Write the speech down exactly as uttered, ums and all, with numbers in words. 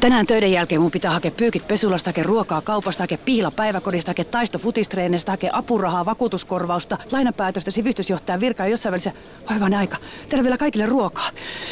Tänään töiden jälkeen mun pitää hakea pyykit pesulasta, hakea ruokaa kaupasta, hakea pihla päiväkodista, hakea taisto futistreenistä, hakea apurahaa, vakuutuskorvausta, lainapäätöstä, sivistysjohtajan virkaa ja jossain välissä. Oi vaan aika. Tehdään vielä kaikille ruokaa.